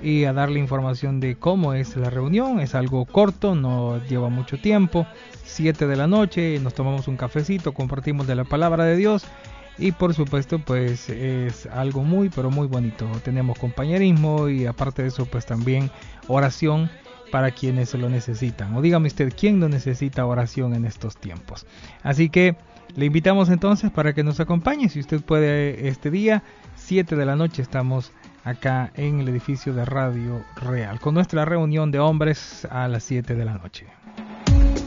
y a darle información de cómo es la reunión. Es algo corto, no lleva mucho tiempo. 7 de la noche, nos tomamos un cafecito, compartimos de la palabra de Dios y por supuesto pues es algo muy pero muy bonito. Tenemos compañerismo y aparte de eso pues también oración para quienes lo necesitan. O dígame usted, ¿quién no necesita oración en estos tiempos? Así que le invitamos entonces para que nos acompañe. Si usted puede este día, 7 de la noche, estamos acá en el edificio de Radio Real con nuestra reunión de hombres a las 7 de la noche.